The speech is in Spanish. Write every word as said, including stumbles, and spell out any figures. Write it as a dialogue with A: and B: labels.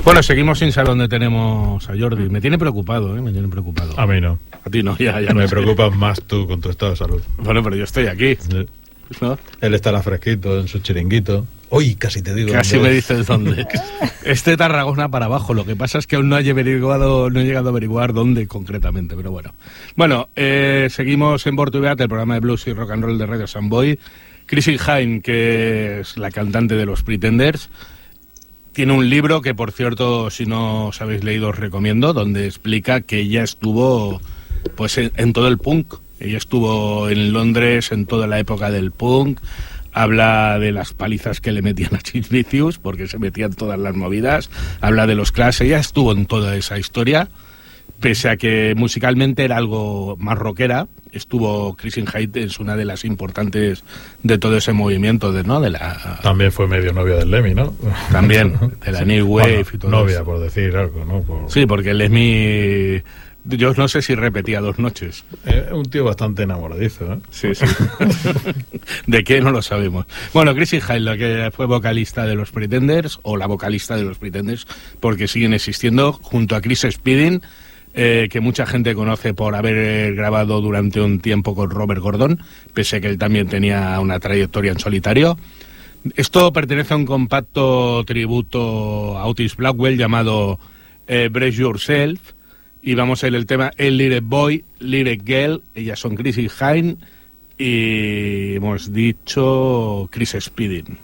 A: Bueno, seguimos sin saber dónde tenemos a Jordi. Me tiene preocupado, ¿eh? Me tiene preocupado.
B: A mí no.
A: A ti no, ya, ya.
B: Me
A: no sé.
B: preocupas más tú con tu estado de salud.
A: Bueno, pero yo estoy aquí,
B: Sí.
A: ¿no?
B: Él estará fresquito en su chiringuito. Uy, casi te digo.
A: Casi
B: dónde
A: me
B: es.
A: dices dónde. Este Tarragona para abajo. Lo que pasa es que aún no he averiguado, no he llegado a averiguar dónde concretamente, pero bueno. Bueno, eh, seguimos en Bortubeat, el programa de blues y rock and roll de Radio Samboy. Chrissy Hynde, que es la cantante de los Pretenders, tiene un libro que, por cierto, si no os habéis leído, os recomiendo, donde explica que ella estuvo pues en, en todo el punk. Ella estuvo en Londres en toda la época del punk. Habla de las palizas que le metían a Sid Vicious, porque se metían todas las movidas. Habla de los Clash. Ella estuvo en toda esa historia, pese a que musicalmente era algo más rockera. Estuvo Chrissy Hynde, es una de las importantes de todo ese movimiento, de, ¿no? De la,
B: También fue medio novia del Lemmy, ¿no?
A: También, de la New Wave,
B: bueno,
A: y todo
B: novia,
A: eso.
B: por decir algo, ¿no? Por...
A: Sí, porque el Lemmy, yo no sé si repetía dos noches.
B: Eh, un tío bastante enamoradizo, ¿eh?
A: Sí, sí. ¿De qué? No lo sabemos. Bueno, Chrissy Hynde, que fue vocalista de los Pretenders, o la vocalista de los Pretenders, porque siguen existiendo, junto a Chris Spedding, eh, que mucha gente conoce por haber grabado durante un tiempo con Robert Gordon, pese a que él también tenía una trayectoria en solitario. Esto pertenece a un compacto tributo a Otis Blackwell llamado eh, Brace Yourself, y vamos a ver el tema El Little Boy, Little Girl. Ellas son Chrissy Hynde y hemos dicho Chris Spedding.